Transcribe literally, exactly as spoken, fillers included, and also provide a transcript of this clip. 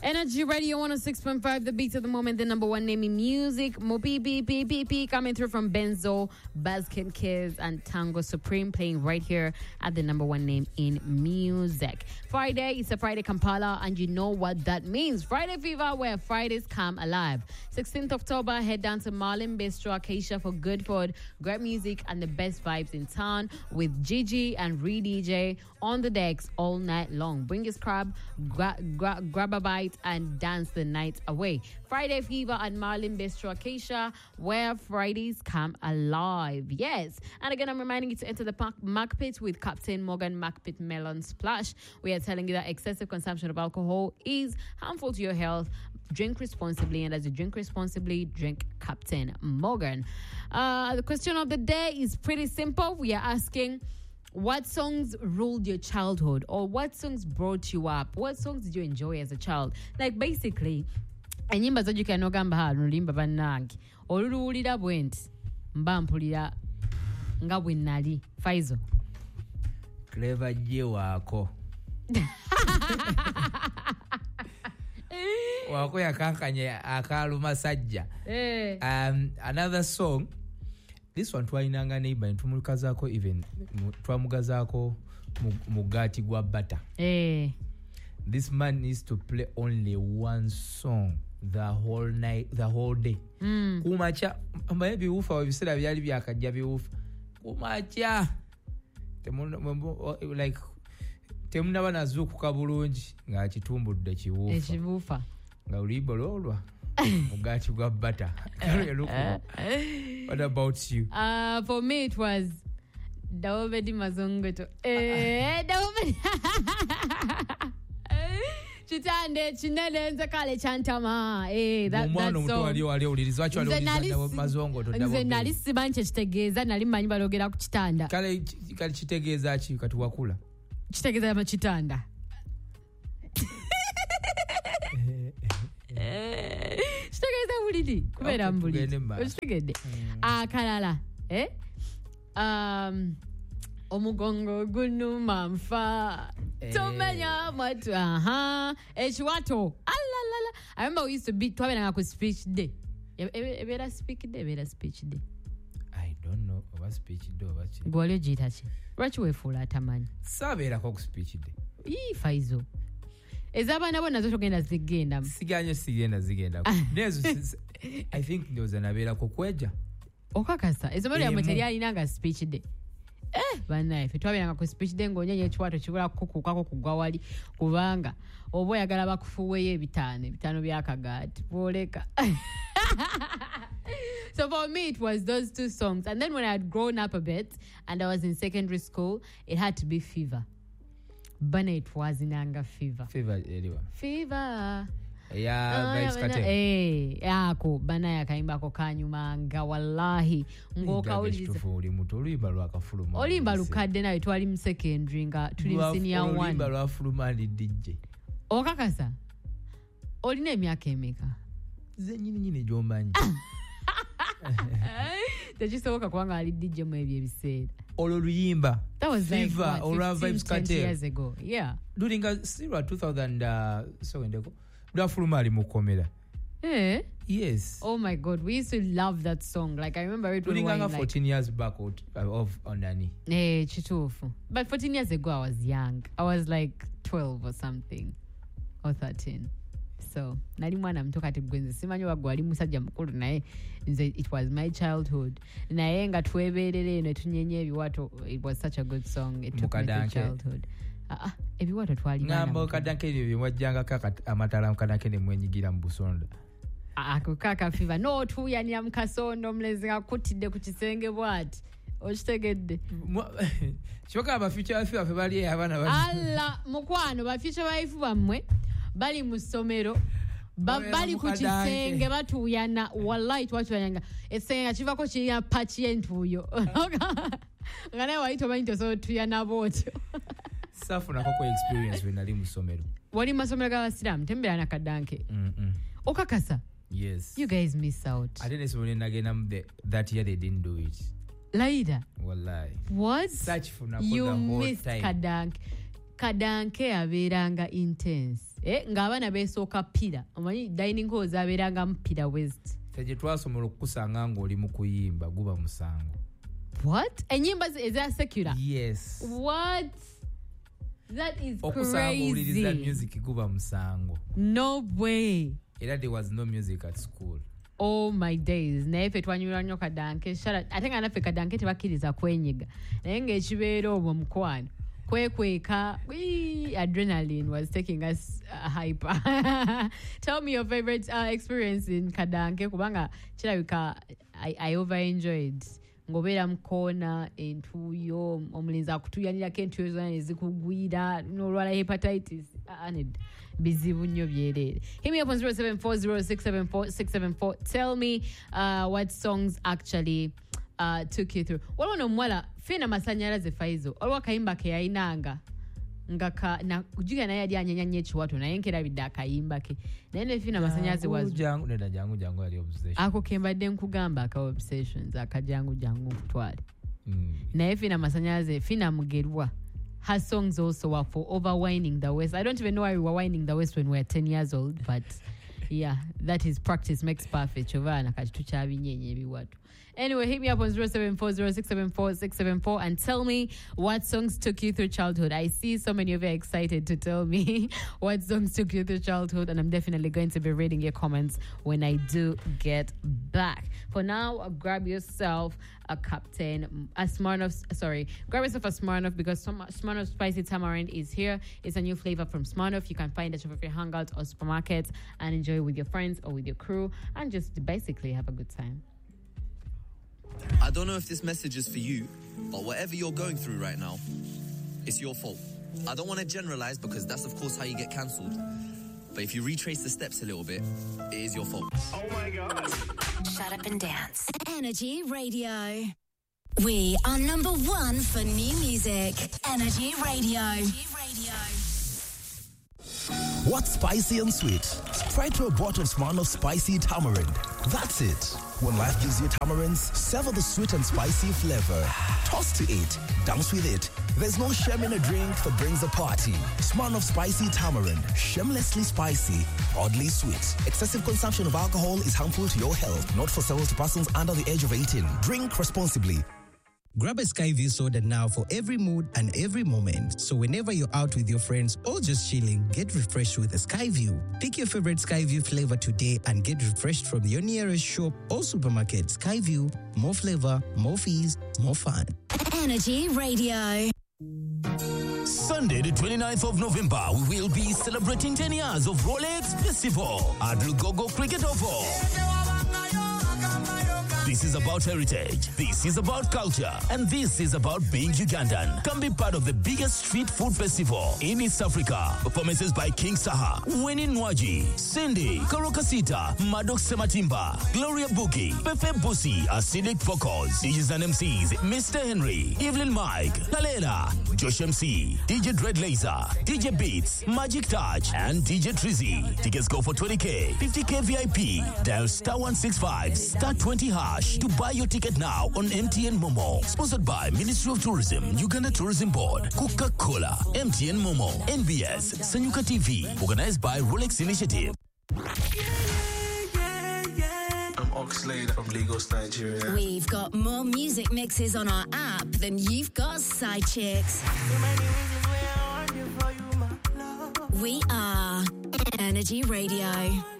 Energy Radio one oh six point five, the beats of the moment, the number one name in music. Mo P P P P P coming through from Benzo, Baskin Kids, and Tango Supreme playing right here at the number one name in music. Friday, it's a Friday Kampala, and you know what that means. Friday Fever, where Fridays come alive. sixteenth of October, head down to Marlin Bistro Acacia for good food, great music, and the best vibes in town with Gigi and Re D J on the decks all night long. Bring your scrub, gra- gra- grab a bite, and dance the night away. Friday Fever at Marlin Bistro Acacia, where Fridays come alive. Yes. And again, I'm reminding you to enter the Mac Pit with Captain Morgan Mac Pit Melon Splash. We are telling you that excessive consumption of alcohol is harmful to your health. Drink responsibly, and as you drink responsibly, drink Captain Morgan. Uh, the question of the day is pretty simple. We are asking, what songs ruled your childhood, or what songs brought you up? What songs did you enjoy as a child? Like basically, enyimba zojuka nogamba ha nulimba bannange oluluwulira bwenti mba mpulira nga bwe nali. Faizo Clever je wako wako yakankanye akaluma sajja. Eh. Um, another song, this one twainanga neighbor ntumulukazako, even twamugazako mugati gwa butter. Eh. This man needs to play only one song the whole night, the whole day. Mm. Kumacha mbaye biufa wabisera byali byakajja biufa. Kumacha temu like temuna banazukuka bulungi nga kitumbudde kiwufa. Ekibufa. Nga ulibo lolwa. Mugati gwa butter. What about you? Uh, for me it was Daobedi Mazongoto. Eh, Daobedi. Chitande chinene nzakale chantama. Eh, that that song. Mwana mtu wali uliriza wacho waliuliza Mazongoto. Nze nali sibanche kitegeeza nali manyi balogera ku kitanda. Kale kale kitegeeza ki kati wakula. Kitegeeza ma kitanda. Kitegeeza bulidi kubera mbulidi. Kitegeede. Ah kalala. Eh? Um Omugongo gunuma mfa tomenya matu aha echiwato alalala. I remember we used to be twabena ku speech day. Ebera speak day, ebera speech day. I don't know about speech day what. Gwalyo jita chi. Lwaki wefuula atamanyi? Sabera ko speech day. Ii Faizo. Ezabana bona zo togenda zigenda. Siganye sigenda zigenda. Nezo I think ndoza nabera ko kweja. Okakasa. Ezabana ya material inanga speech day. Eh bana ife twabiranga ku speech day ngonyenye ekiwato kibula kukukako kugwa wali kubanga obo yagala bakufuweyo ebitaano ebitaano byakagati boleka. So for me it was those two songs, and then when I had grown up a bit and I was in secondary school, it had to be Fever. Bana it was inanga Fever. Fever anyway. Fever. Yeah, vibes kate. Eh, yako bana yakaimba ko kanyuma nga wallahi ngoka uliza. Tofuli muto olimba lwakafuluma. Olimba lukadde nayo twali mu secondary nga tuli mu senior one. Olimba lwafuluma ndi D J. Okakasa. Olina emyaka emeka? Ze nyini nyini gyombanyi. Tekisoboka kubanga ali D J mu ebyo ebiseera. Oluluyimba. That was Fever, like what, vibes twenty years ago. Yeah. During a Sira two thousand uh, so ndeko. Lwafuluma ali mukomera. Eh? Yes. Oh my God, we used to love that song. Like I remember it when we were like fourteen like, years back out of Onani. Eh, chitufu. But fourteen years ago I was young. I was like twelve or something, or thirteen. So nali mwana mtoka ati gwenze simanyi wagwali musajja mukulu naye nze it was my childhood. Naye nga tweberere ne tunyenye ebiwato. It was such a good song. It took me to childhood. Ah, ebiwato twali ngambo kadanke ebyo wajjanga kaka amatala kadanke ne mwenyigira mu busonda. Akukaka Fever no tuyanya mukasondo mlezi akutidde ku kisenge bwati okitegedde shoka aba future Fever fe bali abana bali alla mukwano ba future wife bamwe bali mu somero bali ku kisenge batuyana wallahi twatuyanga esenga kivako kiya patch yentuyo ngane waito banito so tuyana botyo safu na koko experience when ali mu somero wali masomero ga Islam tembera na kadanke mhm okakasa. Yes. You guys miss out. I didn't say when again that year they didn't do it. Laida. Wallahi. What? Search for na you the whole missed time. Kadanke. Kadanke aberanga intense. Eh, ng'abaana beesooka pira. Omanyi dining hall zaabeerangamu pira west. Tegye twasomola okukusanga ng'oli mu kuyimba guba musango. What? Enyimba eza secular? Yes. What? That is okusanga owuliriza crazy. music guba musango. No way. Era there was no music at school. Oh my days. Naye ffe twanyumirwa nnyo kadanke. Ate nga naffe kadanke tebakkiriza kwenyiga. Naye ng'ekibeera omwo mukwano. Kwekweka, wee, adrenaline was taking us uh, hyper. Tell me your favorite uh, experience in kadanke. Kubanga kirabika I, I over enjoyed. Ngobera mkona entuyo omulinzi akutuyanirako entuyo zonna nezikugwira n'olwala hepatitis aned bizibu nnyo byereere. Hit me up on zero seven four zero six seven four six seven four. Tell me uh, what songs actually uh, took you through. Waliwo n'omuwala fena masanyalaze Faizo olwa akayimba ke yayinanga nga ka na kujiga naye yali anyanyanya ekiwato naye nkerabidde akayimba ke naye ne fina masanyalaze was jangu neda jangu jangu ali obsession ako kembadde nkugamba aka obsessions akajangu jangu kutwale mm. naye fina masanyalaze fina mugerwa. Her songs also were for overwinding the West. I don't even know why we were winding the West when we were ten years old, but yeah, that is practice makes perfect. Chovana kati tuchabinyenye ebiwatu. Anyway, hit me up on zero seven four zero six seven four six seven four and tell me what songs took you through childhood. I see so many of you excited to tell me what songs took you through childhood, and I'm definitely going to be reading your comments when I do get back. For now, grab yourself a Captain, a Smirnoff, sorry, grab yourself a Smirnoff because some Smirnoff Spicy Tamarind is here. It's a new flavor from Smirnoff. You can find it at your hangouts or supermarkets and enjoy it with your friends or with your crew and just basically have a good time. I don't know if this message is for you, but whatever you're going through right now, it's your fault. I don't want to generalize because that's of course how you get cancelled. But if you retrace the steps a little bit, it is your fault. Oh my God. Shut up and dance. Energy Radio. We are number one for new music. Energy Radio. Energy Radio. What's spicy and sweet? Try to a bottle of Smirnoff Spicy Tamarind. That's it. When life gives you tamarinds, savor the sweet and spicy flavor. Toss to it, dance with it. There's no shame in a drink that brings a party. Smirnoff Spicy Tamarind, shamelessly spicy, oddly sweet. Excessive consumption of alcohol is harmful to your health. Not for sale to persons under the age of eighteen. Drink responsibly. Grab a Skyview soda now for every mood and every moment. So whenever you're out with your friends or just chilling, get refreshed with a Skyview. Pick your favorite Skyview flavor today and get refreshed from your nearest shop or supermarket. Skyview, more flavor, more fees, more fun. Energy Radio. Sunday, the twenty-ninth of November, we will be celebrating ten years of Rolex Festival at Lugogo Cricket Oval. This is about heritage, this is about culture, and this is about being Ugandan. Come be part of the biggest street food festival in East Africa. Performances by King Saha, Winnie Nwaji, Cindy, Korokasita, Madok Sematimba, Gloria Buki, Pepe Busi, Acidic Focus, D Js and M Cs, Mister Henry, Evelyn Mike, Talela, Josh M C, D J Dread Laser, D J Beats, Magic Touch, and D J Trizzy. Tickets go for twenty K, fifty K V I P. Dial star one six five, star twenty hash to buy your ticket now on M T N Momo. Sponsored by Ministry of Tourism, Uganda Tourism Board, Coca-Cola, M T N Momo, N B S, Sanyuka T V. Organized by Rolex Initiative. I'm Oxlade from Lagos, Nigeria. We've got more music mixes on our app than you've got side chicks. We are Energy Radio.